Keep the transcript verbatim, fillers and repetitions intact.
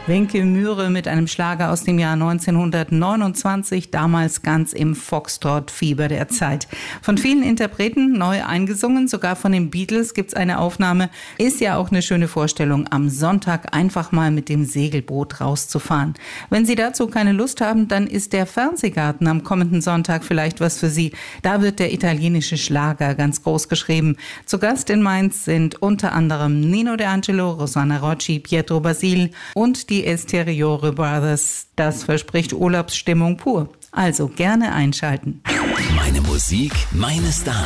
Wenke Myhre mit einem Schlager aus dem Jahr neunzehnhundertneunundzwanzig, damals ganz im Foxtrot-Fieber der Zeit. Von vielen Interpreten neu eingesungen, sogar von den Beatles gibt's eine Aufnahme. Ist ja auch eine schöne Vorstellung, am Sonntag einfach mal mit dem Segelboot rauszufahren. Wenn Sie dazu keine Lust haben, dann ist der Fernsehgarten am kommenden Sonntag vielleicht was für Sie. Da wird der italienische Schlager ganz groß geschrieben. Zu Gast in Mainz sind unter anderem Nino De Angelo, Rosanna Rocci, Pietro Basil und die Esteriore Brothers. Das verspricht Urlaubsstimmung pur. Also gerne einschalten. Meine Musik, meine Stars.